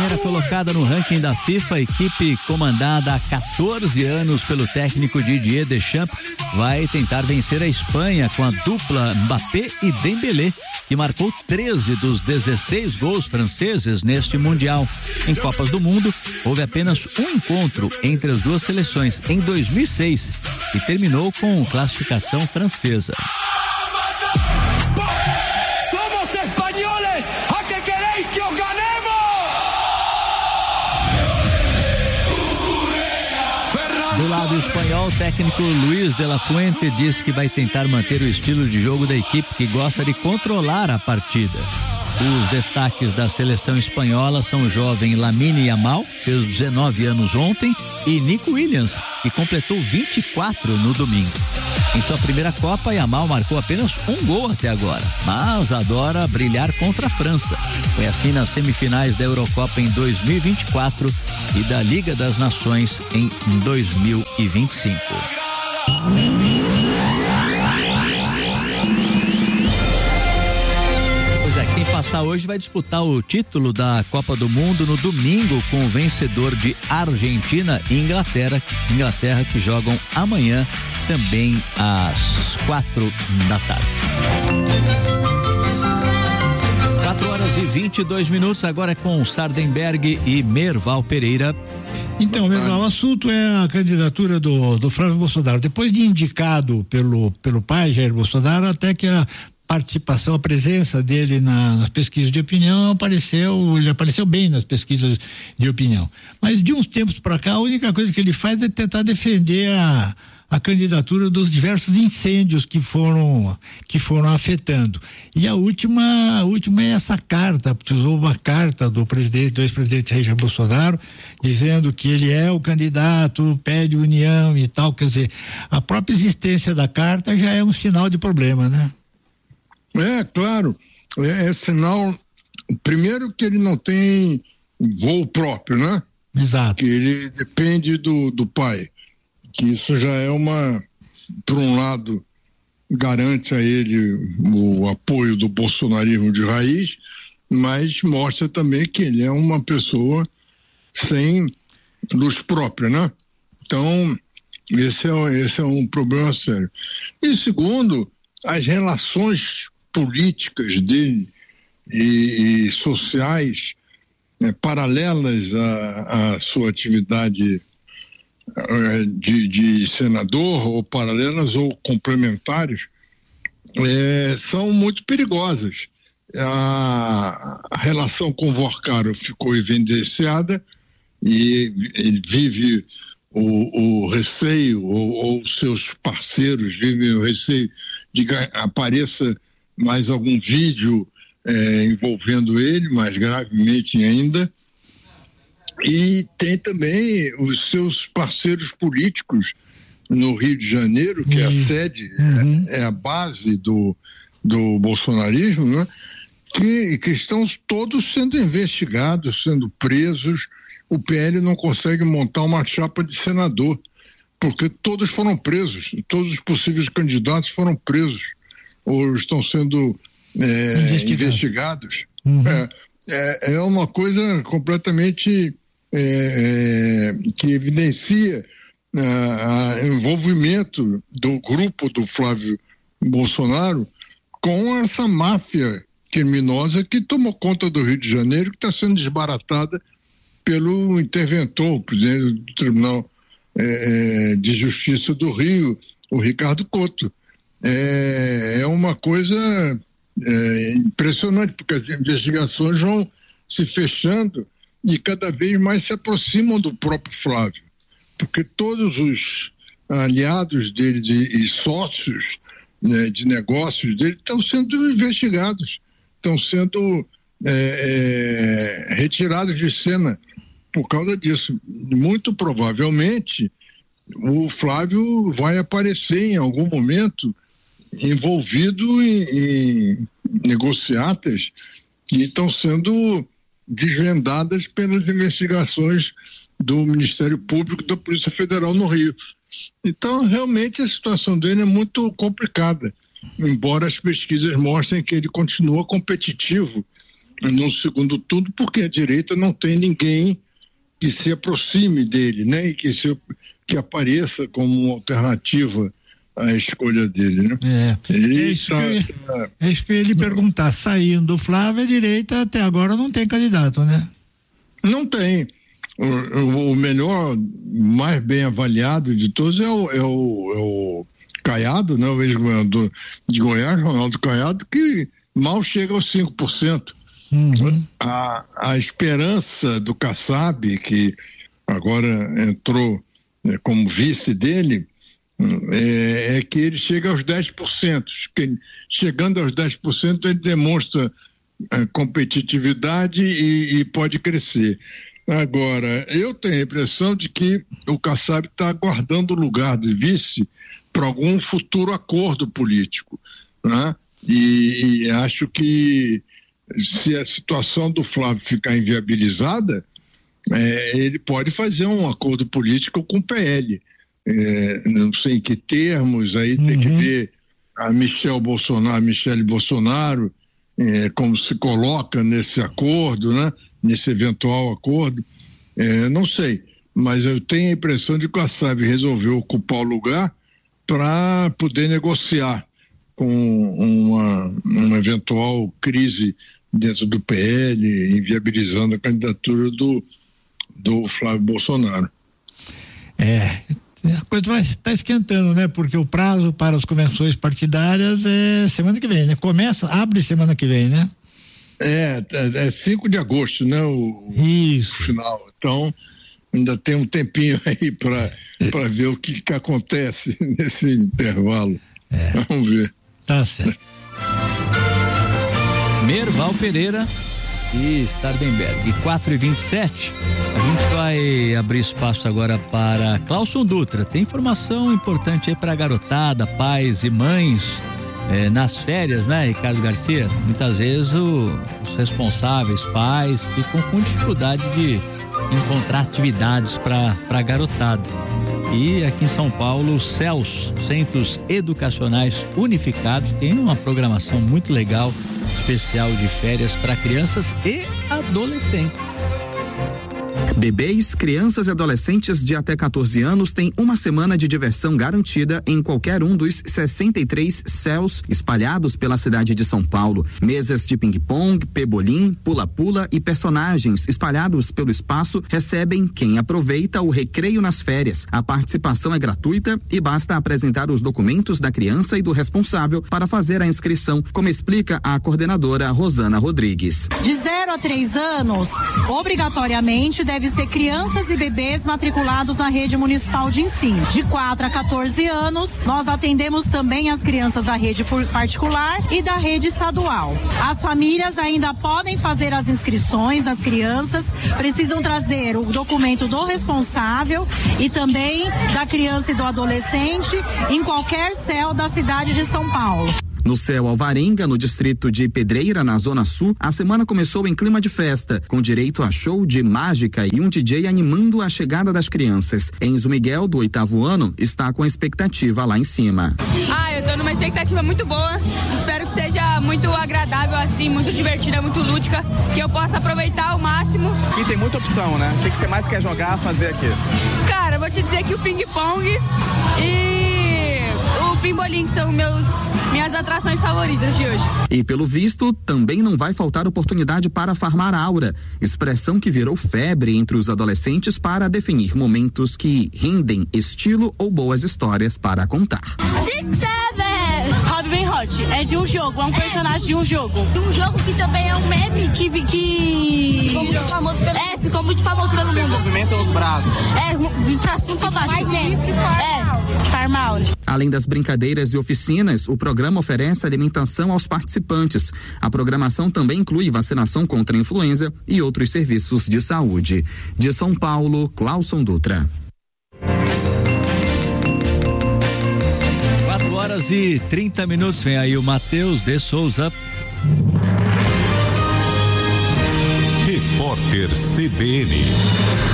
Primeira colocada no ranking da FIFA, a equipe comandada há 14 anos pelo técnico Didier Deschamps vai tentar vencer a Espanha com a dupla Mbappé e Dembélé, que marcou 13 dos 16 gols franceses neste Mundial. Em Copas do Mundo, houve apenas um encontro entre as duas seleções em 2006 e terminou com classificação francesa. Somos espanhóis, a que queréis que os ganemos? Do lado espanhol, o técnico Luis de la Fuente disse que vai tentar manter o estilo de jogo da equipe, que gosta de controlar a partida. Os destaques da seleção espanhola são o jovem Lamine Yamal, que fez 19 anos ontem, e Nico Williams, que completou 24 no domingo. Em sua primeira Copa, Yamal marcou apenas um gol até agora, mas adora brilhar contra a França. Foi assim nas semifinais da Eurocopa em 2024 e da Liga das Nações em 2025. Quem passar hoje vai disputar o título da Copa do Mundo no domingo com o vencedor de Argentina e Inglaterra que jogam amanhã também às 4 da tarde. 4h22, agora é com Sardenberg e Merval Pereira. Então, Merval, o assunto é a candidatura do Flávio Bolsonaro. Depois de indicado pelo pai, Jair Bolsonaro, até que a participação, a presença dele nas pesquisas de opinião ele apareceu bem nas pesquisas de opinião. Mas de uns tempos para cá, a única coisa que ele faz é tentar defender a candidatura dos diversos incêndios que foram afetando. E a última é essa carta, precisou uma carta do ex-presidente Jair Bolsonaro, dizendo que ele é o candidato, pede união e tal. Quer dizer, a própria existência da carta já é um sinal de problema, né? É, claro, é sinal, primeiro que ele não tem voo próprio, né? Exato. Que ele depende do pai, que isso já é por um lado, garante a ele o apoio do bolsonarismo de raiz, mas mostra também que ele é uma pessoa sem luz própria, né? Então, esse é um problema sério. E segundo, as relações políticas dele e sociais, paralelas à sua atividade de senador, ou paralelas ou complementares, são muito perigosas. A relação com Vorcaro ficou evidenciada e ele vive o receio, ou seus parceiros vivem o receio de que apareça mais algum vídeo envolvendo ele, mais gravemente ainda. E tem também os seus parceiros políticos no Rio de Janeiro, que é a sede, é a base do bolsonarismo, né? Que estão todos sendo investigados, sendo presos. O PL não consegue montar uma chapa de senador, porque todos foram presos, todos os possíveis candidatos foram presos ou estão sendo investigados. É uma coisa completamente que evidencia o envolvimento do grupo do Flávio Bolsonaro com essa máfia criminosa que tomou conta do Rio de Janeiro, que está sendo desbaratada pelo interventor, o presidente do Tribunal de Justiça do Rio, o Ricardo Couto. É uma coisa impressionante, porque as investigações vão se fechando e cada vez mais se aproximam do próprio Flávio, porque todos os aliados dele e sócios de negócios dele estão sendo investigados, estão sendo retirados de cena por causa disso. Muito provavelmente o Flávio vai aparecer em algum momento envolvido em negociatas que estão sendo desvendadas pelas investigações do Ministério Público da Polícia Federal no Rio. Então, realmente, a situação dele é muito complicada, embora as pesquisas mostrem que ele continua competitivo no segundo turno, porque a direita não tem ninguém que se aproxime dele, né? E que apareça como uma alternativa à escolha dele, né? É isso que eu ia lhe perguntar. Saindo do Flávio, a direita até agora não tem candidato, né? Não tem. O melhor, mais bem avaliado de todos é o Caiado, né? O ex-governador de Goiás, Ronaldo Caiado, que mal chega aos 5%. A esperança do Kassab, que agora entrou como vice dele, é que ele chega aos 10%. Chegando aos 10%, ele demonstra competitividade e pode crescer. Agora, eu tenho a impressão de que o Kassab está aguardando o lugar de vice para algum futuro acordo político, né? E acho que se a situação do Flávio ficar inviabilizada, ele pode fazer um acordo político com o PL. Não sei em que termos, aí tem que ver a Michele Bolsonaro, como se coloca nesse acordo, né? Nesse eventual acordo. Não sei, mas eu tenho a impressão de que o Kassab resolveu ocupar o lugar para poder negociar com uma eventual crise dentro do PL, inviabilizando a candidatura do Flávio Bolsonaro. A coisa vai estar esquentando, né? Porque o prazo para as convenções partidárias é semana que vem, né? Abre semana que vem, né? É 5 de agosto, né? O final. Então, ainda tem um tempinho aí para ver o que acontece nesse intervalo. Vamos ver. Tá certo. Merval Pereira e Sardenberg, 4h27. A gente vai abrir espaço agora para Clauson Dutra. Tem informação importante aí para a garotada, pais e mães nas férias, né, Ricardo Garcia? Muitas vezes os responsáveis, pais, ficam com dificuldade de encontrar atividades para a garotada. E aqui em São Paulo, os CELS, Centros Educacionais Unificados, tem uma programação muito legal, especial de férias para crianças e adolescentes. Bebês, crianças e adolescentes de até 14 anos têm uma semana de diversão garantida em qualquer um dos 63 CELS espalhados pela cidade de São Paulo. Mesas de ping-pong, pebolim, pula-pula e personagens espalhados pelo espaço recebem quem aproveita o recreio nas férias. A participação é gratuita e basta apresentar os documentos da criança e do responsável para fazer a inscrição, como explica a coordenadora Rosana Rodrigues. De 0 a 3 anos, obrigatoriamente deve ser crianças e bebês matriculados na rede municipal de ensino. De 4 a 14 anos, nós atendemos também as crianças da rede particular e da rede estadual. As famílias ainda podem fazer as inscrições das crianças, precisam trazer o documento do responsável e também da criança e do adolescente em qualquer CEL da cidade de São Paulo. No CEL Alvarenga, no distrito de Pedreira, na Zona Sul, a semana começou em clima de festa, com direito a show de mágica e um DJ animando a chegada das crianças. Enzo Miguel, do 8º ano, está com a expectativa lá em cima. Eu tô numa expectativa muito boa, espero que seja muito agradável assim, muito divertida, muito lúdica, que eu possa aproveitar ao máximo. E tem muita opção, né? O que você mais quer jogar, fazer aqui? Cara, eu vou te dizer que o ping-pong e o pimbolim que são minhas atrações favoritas de hoje. E pelo visto, também não vai faltar oportunidade para farmar aura, expressão que virou febre entre os adolescentes para definir momentos que rendem estilo ou boas histórias para contar. 6, 7. Hobby bem hot, é de um jogo, é um personagem de um jogo. De um jogo que também é um meme que ficou muito famoso pelo mundo. Ficou muito famoso pelo mundo. Movimentam os braços. Um braço muito pra baixo. Mais meme. Farm out. Além das brincadeiras e oficinas, o programa oferece alimentação aos participantes. A programação também inclui vacinação contra a influenza e outros serviços de saúde. De São Paulo, Clauson Dutra. 4h30. Vem aí o Matheus de Souza. Repórter CBN.